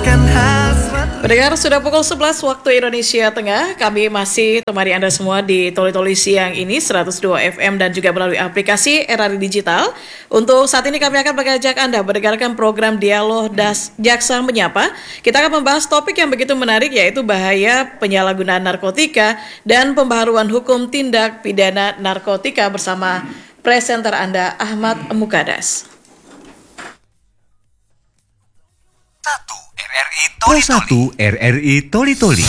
Pendengar, sudah pukul 11 waktu Indonesia Tengah. Kami masih temani Anda semua di Toli-Toli siang ini 102 FM dan juga melalui aplikasi RRI Digital. Untuk saat ini kami akan mengajak Anda mendengarkan program Dialog Jaksa Menyapa. Kita akan membahas topik yang begitu menarik, yaitu bahaya penyalahgunaan narkotika dan pembaharuan hukum tindak pidana narkotika bersama presenter Anda Ahmad Mukadas. Pro 1 RRI Toli-Toli.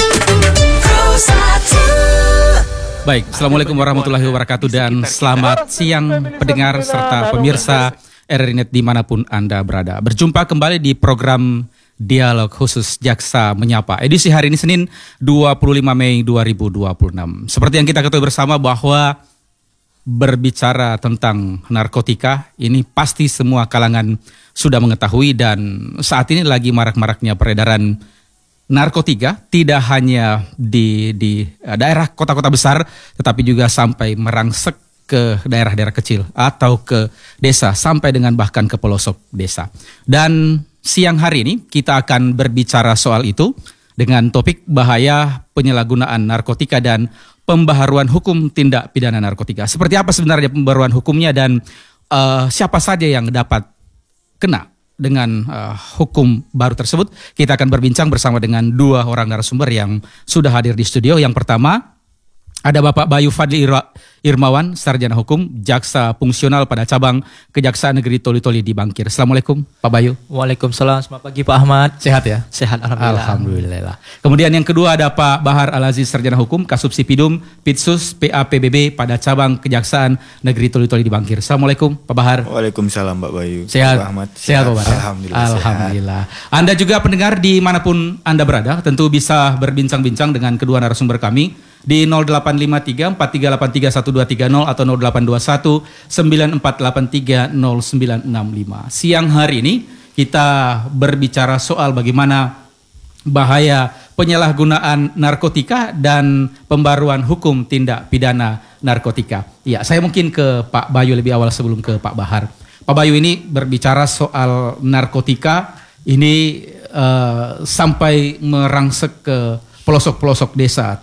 Baik, Assalamualaikum warahmatullahi wabarakatuh dan selamat siang pendengar serta pemirsa RRI Net dimanapun Anda berada. Berjumpa kembali di program Dialog Khusus Jaksa Menyapa. Edisi hari ini Senin 25 Mei 2026. Seperti yang kita ketahui bersama bahwa berbicara tentang narkotika ini pasti semua kalangan sudah mengetahui, dan saat ini lagi marak-maraknya peredaran narkotika tidak hanya di daerah kota-kota besar, tetapi juga sampai merangsek ke daerah-daerah kecil atau ke desa sampai dengan bahkan ke pelosok desa. Dan siang hari ini kita akan berbicara soal itu dengan topik bahaya penyalahgunaan narkotika dan pembaharuan hukum tindak pidana narkotika. Seperti apa sebenarnya pembaharuan hukumnya dan siapa saja yang dapat kena dengan hukum baru tersebut. Kita akan berbincang bersama dengan dua orang narasumber yang sudah hadir di studio. Yang pertama ada Bapak Bayu Fadli Irmawan, Sarjana Hukum, Jaksa Fungsional pada Cabang Kejaksaan Negeri Toli-Toli di Bangkir. Assalamualaikum Pak Bayu. Waalaikumsalam, selamat pagi Pak Ahmad. Sehat ya? Sehat, Alhamdulillah. Kemudian yang kedua ada Pak Bahar Al-Aziz, Sarjana Hukum, Kasubsipidum, Pitsus, PAPBB pada Cabang Kejaksaan Negeri Toli-Toli di Bangkir. Assalamualaikum Pak Bahar. Waalaikumsalam Pak Bayu. Sehat? Pak Ahmad. Sehat Pak Bahar. Alhamdulillah. Anda juga pendengar dimanapun Anda berada tentu bisa berbincang-bincang dengan kedua narasumber kami di 0853 4383 1230 atau 0821 9483 0965. Siang hari ini kita berbicara soal bagaimana bahaya penyalahgunaan narkotika dan pembaruan hukum tindak pidana narkotika. Ya, saya mungkin ke Pak Bayu lebih awal sebelum ke Pak Bahar. Pak Bayu, ini berbicara soal narkotika ini sampai merangsek ke pelosok-pelosok desa,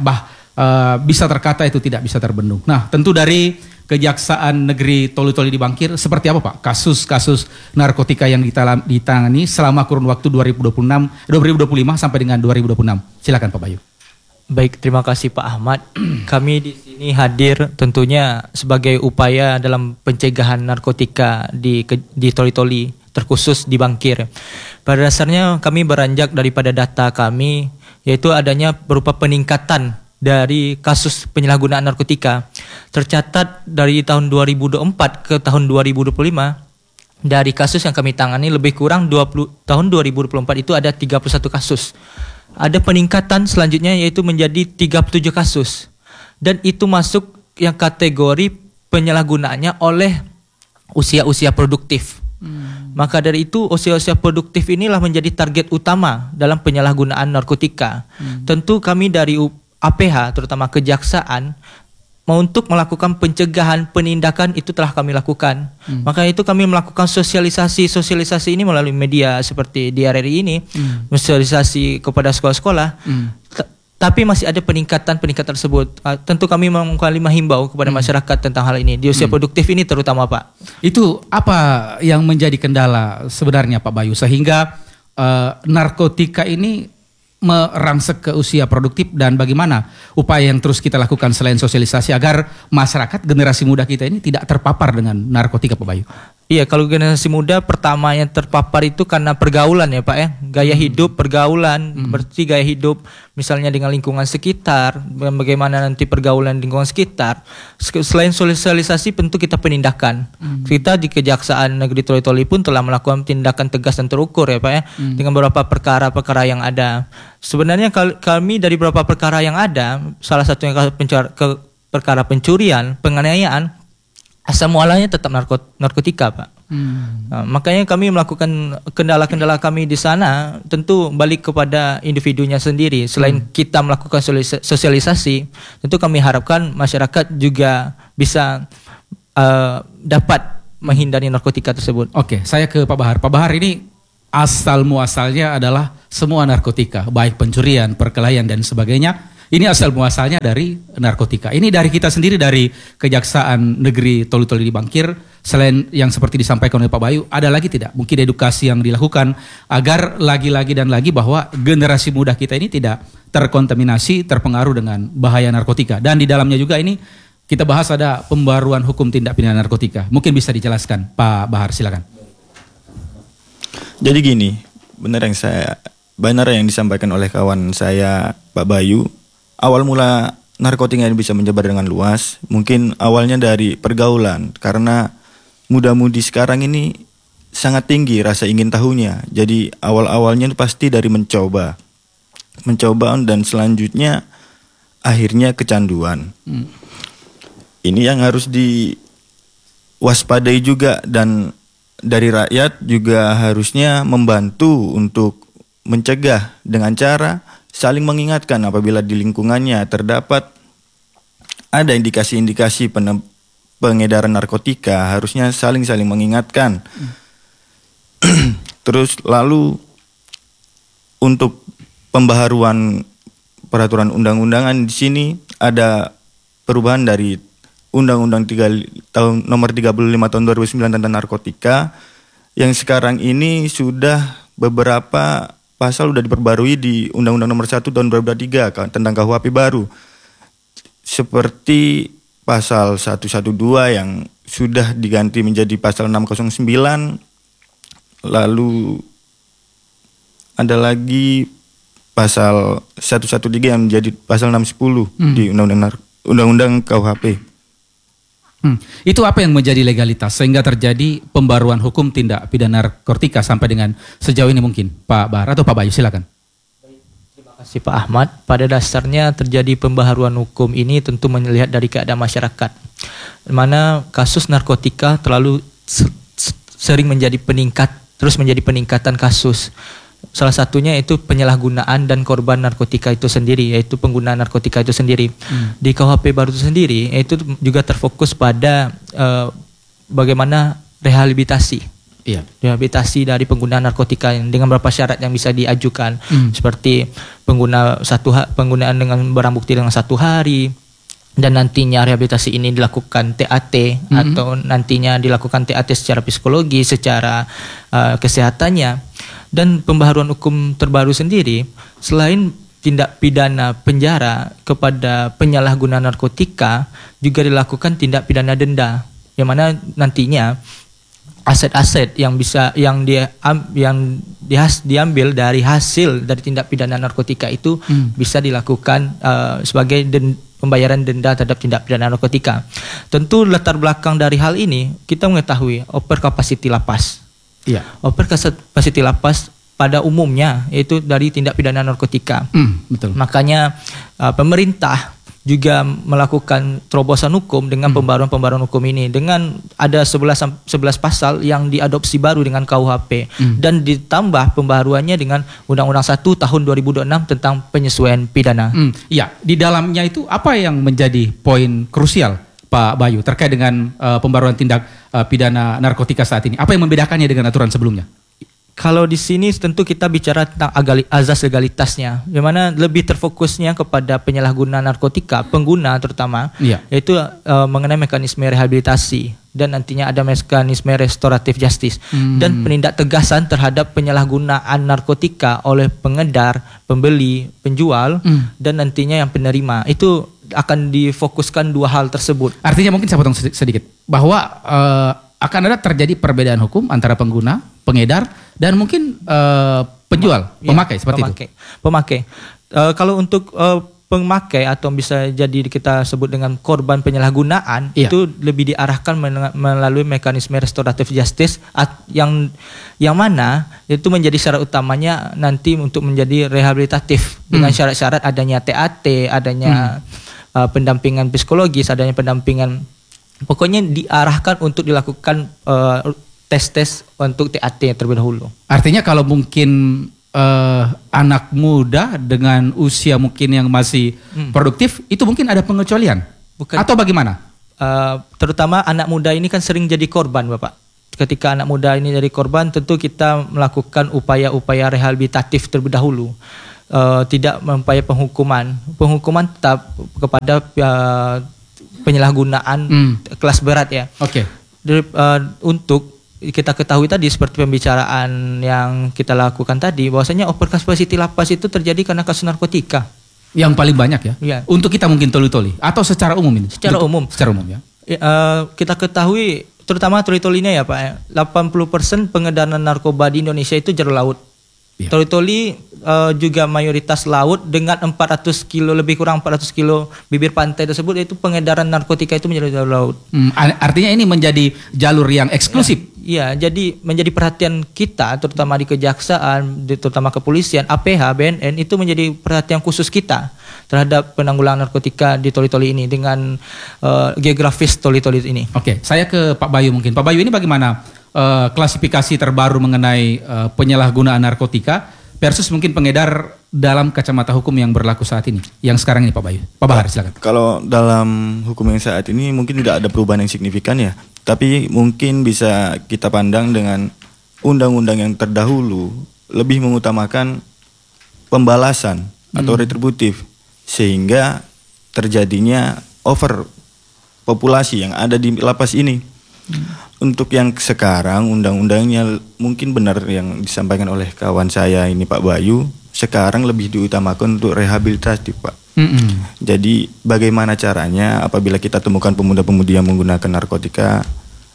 bisa terkata itu tidak bisa terbendung. Nah, tentu dari Kejaksaan Negeri Toli-Toli di Bangkir, seperti apa Pak kasus-kasus narkotika yang ditangani selama kurun waktu 2025 sampai dengan 2026? Silakan Pak Bayu. Baik, terima kasih Pak Ahmad. Kami di sini hadir tentunya sebagai upaya dalam pencegahan narkotika di Toli-Toli, terkhusus di Bangkir. Pada dasarnya kami beranjak daripada data kami, yaitu adanya berupa peningkatan dari kasus penyalahgunaan narkotika. Tercatat dari tahun 2024 ke tahun 2025, dari kasus yang kami tangani lebih kurang tahun 2024 itu ada 31 kasus. Ada peningkatan selanjutnya yaitu menjadi 37 kasus. Dan itu masuk yang kategori penyalahgunaannya oleh usia-usia produktif. Maka dari itu usia-usia produktif inilah menjadi target utama dalam penyalahgunaan narkotika. Tentu kami dari APH terutama kejaksaan untuk melakukan pencegahan penindakan itu telah kami lakukan. Maka itu kami melakukan sosialisasi ini melalui media seperti di RRI ini, sosialisasi kepada sekolah-sekolah. Tapi masih ada peningkatan tersebut. Tentu kami menghimbau kepada masyarakat tentang hal ini di usia produktif ini terutama Pak. Itu apa yang menjadi kendala sebenarnya Pak Bayu sehingga narkotika ini merangsek ke usia produktif, dan bagaimana upaya yang terus kita lakukan selain sosialisasi agar masyarakat generasi muda kita ini tidak terpapar dengan narkotika Pak Bayu? Iya, kalau generasi muda pertama yang terpapar itu karena pergaulan ya Pak ya. Gaya hidup, pergaulan, berarti gaya hidup misalnya dengan lingkungan sekitar, bagaimana nanti pergaulan lingkungan sekitar. Selain sosialisasi tentu kita penindakan. Kita di Kejaksaan Negeri Toli-Toli pun telah melakukan tindakan tegas dan terukur ya Pak ya, dengan beberapa perkara-perkara yang ada. Sebenarnya kami dari beberapa perkara yang ada, salah satunya perkara pencurian, penganiayaan, asal mualanya tetap narkotika Pak. Nah, makanya kami melakukan kendala-kendala kami di sana tentu balik kepada individunya sendiri. Selain kita melakukan sosialisasi, tentu kami harapkan masyarakat juga bisa dapat menghindari narkotika tersebut. Oke, saya ke Pak Bahar. Pak Bahar, ini asal muasalnya adalah semua narkotika, baik pencurian, perkelahian dan sebagainya. Ini asal muasalnya dari narkotika. Ini dari kita sendiri, dari Kejaksaan Negeri Toli-Toli di Bangkir. Selain yang seperti disampaikan oleh Pak Bayu, ada lagi tidak? Mungkin edukasi yang dilakukan agar lagi-lagi dan lagi bahwa generasi muda kita ini tidak terkontaminasi, terpengaruh dengan bahaya narkotika. Dan di dalamnya juga ini kita bahas ada pembaruan hukum tindak pidana narkotika. Mungkin bisa dijelaskan, Pak Bahar, silakan. Jadi gini, benar yang disampaikan oleh kawan saya Pak Bayu. Awal mula narkotika ini bisa menyebar dengan luas, mungkin awalnya dari pergaulan, karena muda-mudi sekarang ini sangat tinggi rasa ingin tahunya. Jadi awal-awalnya pasti dari mencoba dan selanjutnya akhirnya kecanduan. Ini yang harus diwaspadai juga, dan dari rakyat juga harusnya membantu untuk mencegah dengan cara saling mengingatkan apabila di lingkungannya terdapat ada indikasi-indikasi pengedaran narkotika, harusnya saling mengingatkan. Terus lalu untuk pembaharuan peraturan undang-undangan di sini ada perubahan dari Undang-Undang nomor 35 tahun 2009 tentang narkotika, yang sekarang ini sudah beberapa pasal sudah diperbarui di Undang-Undang nomor 1 tahun 2023 tentang KUHP baru. Seperti pasal 112 yang sudah diganti menjadi pasal 609. Lalu ada lagi pasal 113 yang menjadi pasal 610 di Undang-Undang KUHP. Itu apa yang menjadi legalitas sehingga terjadi pembaruan hukum tindak pidana narkotika sampai dengan sejauh ini mungkin, Pak Bahar atau Pak Bayu, silakan. Terima kasih Pak Ahmad. Pada dasarnya terjadi pembaharuan hukum ini tentu melihat dari keadaan masyarakat, di mana kasus narkotika terlalu sering menjadi peningkatan kasus. Salah satunya itu penyalahgunaan dan korban narkotika itu sendiri, yaitu penggunaan narkotika itu sendiri. Di KUHP baru itu sendiri, itu juga terfokus pada bagaimana rehabilitasi. Iya. Rehabilitasi dari penggunaan narkotika dengan beberapa syarat yang bisa diajukan, seperti penggunaan dengan barang bukti dengan 1 hari, dan nantinya rehabilitasi ini dilakukan TAT atau nantinya dilakukan TAT secara psikologi, secara kesehatannya. Dan pembaharuan hukum terbaru sendiri, selain tindak pidana penjara kepada penyalahguna narkotika, juga dilakukan tindak pidana denda, yang mana nantinya aset-aset yang diambil dari hasil dari tindak pidana narkotika itu bisa dilakukan sebagai pembayaran denda terhadap tindak pidana narkotika. Tentu latar belakang dari hal ini kita mengetahui over capacity lapas. Iya. Over capacity lapas pada umumnya yaitu dari tindak pidana narkotika. Betul. Makanya pemerintah juga melakukan terobosan hukum dengan pembaruan hukum ini, dengan ada 11 pasal yang diadopsi baru dengan KUHP dan ditambah pembaruannya dengan Undang-Undang 1 tahun 2026 tentang penyesuaian pidana. Iya, di dalamnya itu apa yang menjadi poin krusial, Pak Bayu, terkait dengan pembaruan tindak pidana narkotika saat ini? Apa yang membedakannya dengan aturan sebelumnya? Kalau di sini tentu kita bicara tentang azas legalitasnya, di mana lebih terfokusnya kepada penyalahguna narkotika, pengguna terutama, yaitu mengenai mekanisme rehabilitasi dan nantinya ada mekanisme restoratif justice dan penindak tegasan terhadap penyalahgunaan narkotika oleh pengedar, pembeli, penjual dan nantinya yang penerima. Itu akan difokuskan 2 hal tersebut. Artinya mungkin saya potong sedikit bahwa akan ada terjadi perbedaan hukum antara pengguna, pengedar, dan mungkin penjual, pemakai seperti itu. Pemakai. Kalau untuk pemakai atau bisa jadi kita sebut dengan korban penyalahgunaan, itu lebih diarahkan melalui mekanisme restoratif justice yang mana itu menjadi syarat utamanya nanti untuk menjadi rehabilitatif dengan syarat-syarat adanya TAT, adanya pendampingan psikologis, adanya pendampingan. Pokoknya diarahkan untuk dilakukan tes untuk TAT terlebih dahulu. Artinya kalau mungkin anak muda dengan usia mungkin yang masih produktif, itu mungkin ada pengecualian? Bukan. Atau bagaimana? Terutama anak muda ini kan sering jadi korban, Bapak. ketika anak muda ini dari korban, tentu kita melakukan upaya-upaya rehabilitatif terlebih dahulu. Tidak upaya penghukuman. Penghukuman tetap kepada penyalahgunaan kelas berat ya. Oke. Untuk kita ketahui tadi seperti pembicaraan yang kita lakukan tadi, bahwasanya over capacity lapas itu terjadi karena kasus narkotika. Yang paling banyak ya? Iya. Untuk kita mungkin toli-toli atau secara umum ini? Secara umum. Secara umum ya. Kita ketahui terutama toli-tolinya ya Pak ya, 80% pengedaran narkoba di Indonesia itu jalur laut. Iya. Toli-toli juga mayoritas laut dengan 400 kilo, lebih kurang 400 kilo bibir pantai tersebut, yaitu pengedaran narkotika itu menjadi jalur laut. Artinya ini menjadi jalur yang eksklusif. Iya, jadi menjadi perhatian kita, terutama di kejaksaan, terutama kepolisian, APH, BNN, itu menjadi perhatian khusus kita terhadap penanggulangan narkotika di toli-toli ini dengan geografis toli-toli ini. Oke, saya ke Pak Bayu mungkin. Pak Bayu, ini bagaimana klasifikasi terbaru mengenai penyalahgunaan narkotika versus mungkin pengedar dalam kacamata hukum yang berlaku saat ini, yang sekarang ini Pak Bayu? Pak Bahar, silakan. Kalau dalam hukum yang saat ini mungkin tidak ada perubahan yang signifikan ya, tapi mungkin bisa kita pandang dengan undang-undang yang terdahulu lebih mengutamakan pembalasan atau retributif, sehingga terjadinya overpopulasi yang ada di lapas ini. Untuk yang sekarang undang-undangnya mungkin benar yang disampaikan oleh kawan saya ini Pak Bayu, sekarang lebih diutamakan untuk rehabilitatif Pak. Jadi bagaimana caranya apabila kita temukan pemuda-pemudi yang menggunakan narkotika,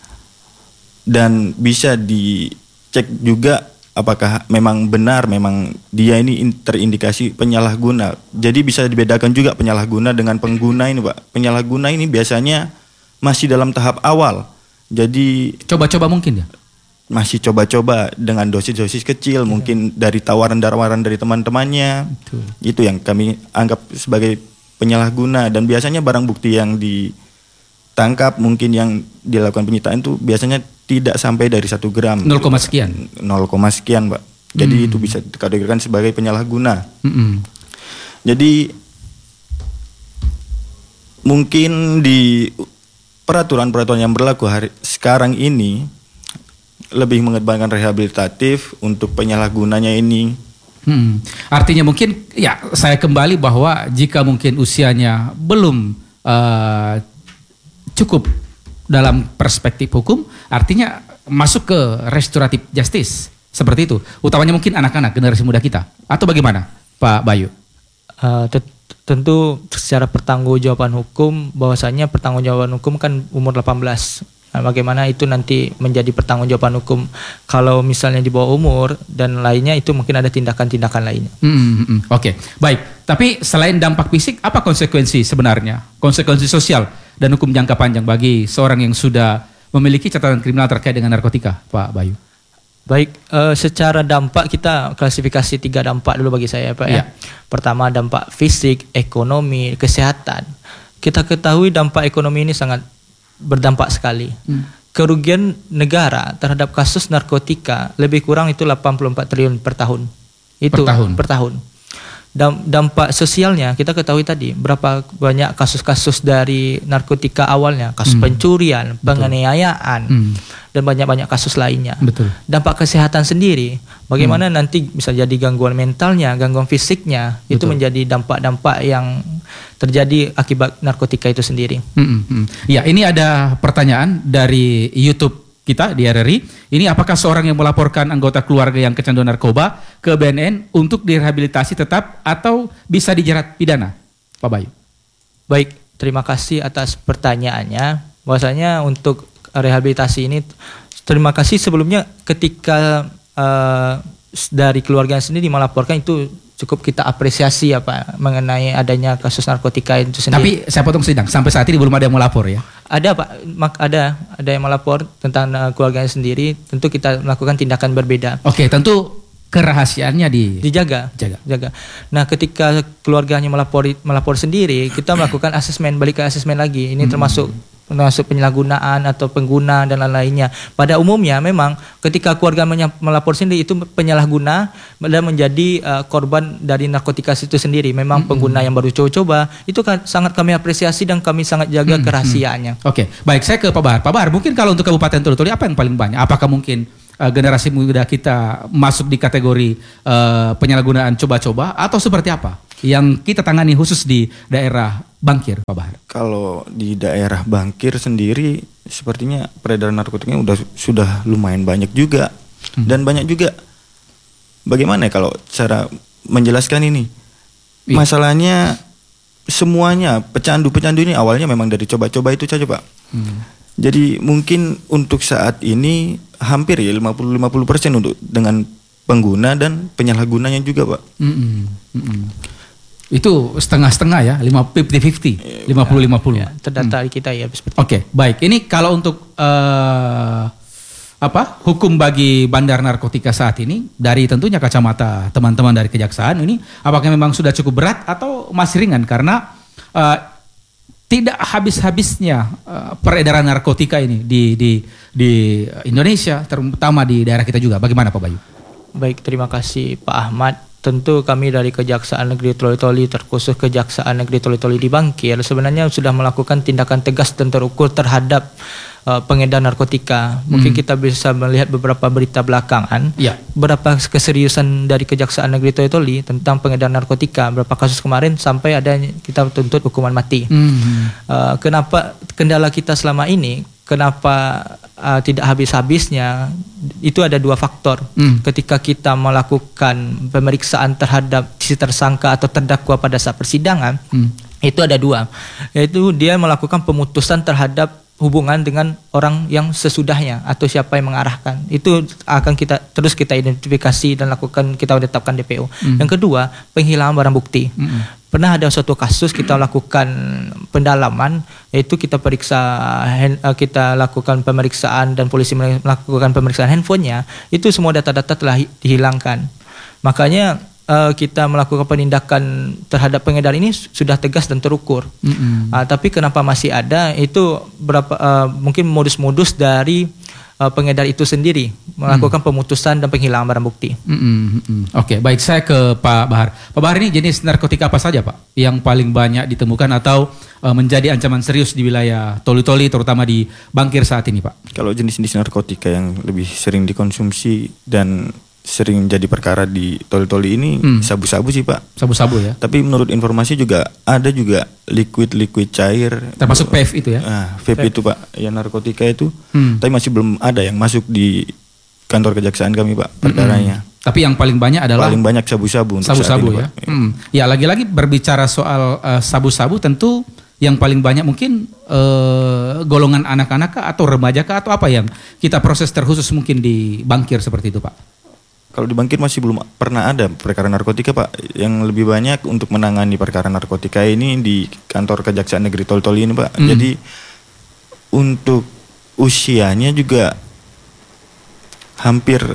dan bisa dicek juga apakah memang benar memang dia ini terindikasi penyalahguna. Jadi bisa dibedakan juga penyalahguna dengan pengguna ini Pak. Penyalahguna ini biasanya masih dalam tahap awal. Jadi Coba-coba mungkin ya? masih coba-coba dengan dosis-dosis kecil, mungkin dari tawaran-tawaran dari teman-temannya. Betul. Itu yang kami anggap sebagai penyalahguna, dan biasanya barang bukti yang ditangkap mungkin yang dilakukan penyitaan itu biasanya tidak sampai dari 1 gram. 0, sekian. 0, sekian Pak. Jadi itu bisa dikategorikan sebagai penyalahguna. Jadi mungkin di peraturan-peraturan yang berlaku sekarang ini lebih mengedepankan rehabilitatif untuk penyalahgunanya ini. Artinya mungkin ya, saya kembali bahwa jika mungkin usianya belum cukup dalam perspektif hukum, artinya masuk ke restoratif justice seperti itu. Utamanya mungkin anak-anak generasi muda kita, atau bagaimana Pak Bayu? Tentu secara pertanggungjawaban hukum, bahwasanya pertanggungjawaban hukum kan umur 18. Nah, bagaimana itu nanti menjadi pertanggungjawaban hukum kalau misalnya di bawah umur dan lainnya, itu mungkin ada tindakan-tindakan lainnya. Oke, baik. Tapi selain dampak fisik, apa konsekuensi sebenarnya? Konsekuensi sosial dan hukum jangka panjang bagi seorang yang sudah memiliki catatan kriminal terkait dengan narkotika, Pak Bayu? Baik, secara dampak kita klasifikasi 3 dampak dulu bagi saya Pak ya. Pertama, dampak fisik, ekonomi, kesehatan. Kita ketahui dampak ekonomi ini sangat berdampak sekali. Kerugian negara terhadap kasus narkotika lebih kurang itu 84 triliun per tahun. Itu per tahun. Dampak sosialnya kita ketahui tadi berapa banyak kasus-kasus dari narkotika awalnya, kasus pencurian, penganiayaan, dan banyak-banyak kasus lainnya. Betul. Dampak kesehatan sendiri, bagaimana nanti bisa jadi gangguan mentalnya, gangguan fisiknya, itu menjadi dampak-dampak yang terjadi akibat narkotika itu sendiri. Ya, ini ada pertanyaan dari YouTube kita di RRI. Ini, apakah seorang yang melaporkan anggota keluarga yang kecanduan narkoba ke BNN untuk direhabilitasi tetap atau bisa dijerat pidana, Pak Bayu? Baik, terima kasih atas pertanyaannya. Bahwasanya untuk rehabilitasi ini, terima kasih sebelumnya ketika dari keluarga sendiri melaporkan, itu cukup kita apresiasi ya Pak mengenai adanya kasus narkotika itu sendiri. Tapi saya potong sedang, sampai saat ini belum ada yang melapor ya? Ada Pak, ada yang melapor tentang keluarganya sendiri. Tentu kita melakukan tindakan berbeda. Oke, tentu kerahasiaannya dijaga. Jaga. Nah, ketika keluarganya melapor sendiri, kita melakukan asesmen, balik ke asesmen lagi. Ini termasuk termasuk penyalahgunaan atau pengguna dan lain-lainnya. Pada umumnya memang ketika keluarga melapor sendiri itu penyalahguna dan menjadi korban dari narkotika itu sendiri. Memang pengguna yang baru coba-coba itu kan sangat kami apresiasi dan kami sangat jaga kerahasiaannya. Oke, baik, saya ke Pak Bahar. Pak Bahar, mungkin kalau untuk Kabupaten Toli-Toli apa yang paling banyak? Apakah mungkin generasi muda kita masuk di kategori penyalahgunaan coba-coba atau seperti apa yang kita tangani khusus di daerah Bangkir, Pak Bahar? Kalau di daerah Bangkir sendiri sepertinya peredaran narkotikanya sudah lumayan banyak juga. Dan banyak juga, bagaimana ya kalau cara menjelaskan ini? Iya. Masalahnya semuanya pecandu-pecandu ini awalnya memang dari coba-coba itu saja, Pak. Jadi mungkin untuk saat ini hampir ya 50-50% untuk dengan pengguna dan penyalahgunanya juga, Pak. Itu setengah-setengah ya, 50-50, 50-50. Ya, terdata di kita ya seperti Oke, baik. Ini kalau untuk hukum bagi bandar narkotika saat ini dari tentunya kacamata teman-teman dari kejaksaan ini, apakah memang sudah cukup berat atau masih ringan karena tidak habis-habisnya peredaran narkotika ini di Indonesia, terutama di daerah kita juga. Bagaimana Pak Bayu? Baik, terima kasih Pak Ahmad. Tentu kami dari Kejaksaan Negeri Toli-Toli, terkhusus Kejaksaan Negeri Toli-Toli di Bangkir, sebenarnya sudah melakukan tindakan tegas dan terukur terhadap pengedar narkotika. Mungkin kita bisa melihat beberapa berita belakangan, berapa keseriusan dari Kejaksaan Negeri Toli-Toli tentang pengedar narkotika. Berapa kasus kemarin sampai ada kita tuntut hukuman mati. Kenapa kendala kita selama ini? Kenapa tidak habis-habisnya? Itu ada dua faktor. Ketika kita melakukan pemeriksaan terhadap si tersangka atau terdakwa pada saat persidangan, itu ada dua, yaitu dia melakukan pemutusan terhadap hubungan dengan orang yang sesudahnya atau siapa yang mengarahkan. Itu akan kita identifikasi dan kita tetapkan DPO. Yang kedua, penghilangan barang bukti. Pernah ada suatu kasus kita lakukan pendalaman, yaitu kita kita lakukan pemeriksaan dan polisi melakukan pemeriksaan handphonenya, itu semua data-data telah dihilangkan. Makanya kita melakukan penindakan terhadap pengedar ini sudah tegas dan terukur. Tapi kenapa masih ada? Itu mungkin modus-modus dari pengedar itu sendiri melakukan pemutusan dan penghilangan barang bukti. Oke, baik, saya ke Pak Bahar. Pak Bahar, ini jenis narkotika apa saja Pak yang paling banyak ditemukan atau menjadi ancaman serius di wilayah Toli-Toli, terutama di Bangkir saat ini Pak? Kalau jenis-jenis narkotika yang lebih sering dikonsumsi dan sering jadi perkara di Toli-Toli ini sabu-sabu sih Pak. Sabu-sabu ya. Tapi menurut informasi juga ada juga liquid cair. Termasuk vape itu ya? Vape itu Pak, ya narkotika itu. Tapi masih belum ada yang masuk di kantor kejaksaan kami Pak perkaranya. Tapi yang paling banyak adalah? Paling banyak sabu-sabu untuk sabu-sabu saat ini, ya. Pak. Ya lagi-lagi berbicara soal sabu-sabu, tentu yang paling banyak mungkin golongan anak-anak atau remaja atau apa yang kita proses terkhusus mungkin di Bangkir seperti itu Pak? Kalau di Bangkir masih belum pernah ada perkara narkotika Pak. Yang lebih banyak untuk menangani perkara narkotika ini di kantor Kejaksaan Negeri Toli-Toli ini Pak. Jadi untuk usianya juga hampir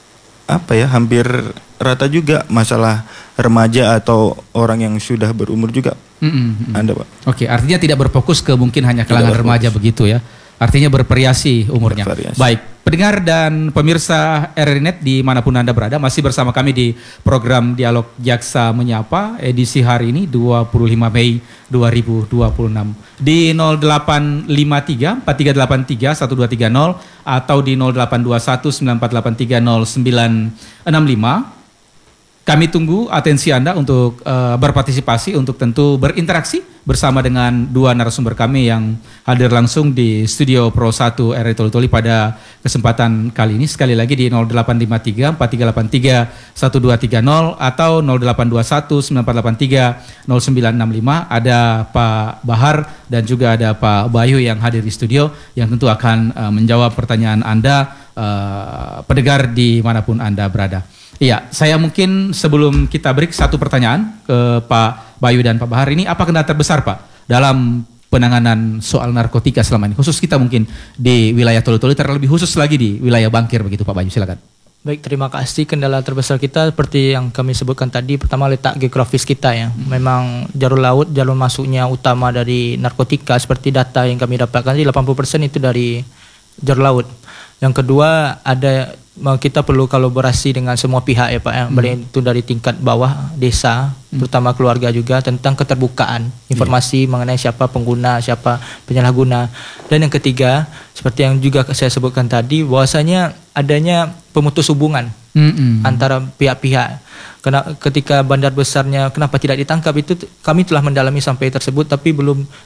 rata juga, masalah remaja atau orang yang sudah berumur juga ada Pak. Oke, artinya tidak berfokus ke mungkin hanya kalangan remaja begitu ya. Artinya bervariasi umurnya. Baik, pendengar dan pemirsa RRI.net dimanapun Anda berada, masih bersama kami di program Dialog Jaksa Menyapa edisi hari ini 25 Mei 2026 di 0853 4383 1230 atau di 0821 9483 0965. Kami tunggu atensi Anda untuk berpartisipasi, untuk tentu berinteraksi bersama dengan dua narasumber kami yang hadir langsung di Studio Pro 1 RRI Toli-Toli pada kesempatan kali ini. Sekali lagi di 0853 4383 1230 atau 0821 9483 0965. Ada Pak Bahar dan juga ada Pak Bayu yang hadir di studio yang tentu akan menjawab pertanyaan Anda pendengar dimanapun Anda berada. Iya, saya mungkin sebelum kita break satu pertanyaan ke Pak Bayu dan Pak Bahar ini, apa kendala terbesar Pak dalam penanganan soal narkotika selama ini? Khusus kita mungkin di wilayah Toli-Toli, terlebih khusus lagi di wilayah Bangkir begitu Pak Bayu, silakan. Baik, terima kasih. Kendala terbesar kita seperti yang kami sebutkan tadi, pertama letak geografis kita ya. Memang jalur laut, jalur masuknya utama dari narkotika, seperti data yang kami dapatkan, 80% itu dari jalur laut. Yang kedua, kita perlu kolaborasi dengan semua pihak ya Pak, baik itu dari tingkat bawah, desa, terutama keluarga juga, tentang keterbukaan informasi mengenai siapa pengguna, siapa penyalahguna. Dan yang ketiga, seperti yang juga saya sebutkan tadi, bahwasanya adanya pemutus hubungan antara pihak-pihak. Ketika bandar besarnya kenapa tidak ditangkap, itu kami telah mendalami sampai tersebut, tapi belum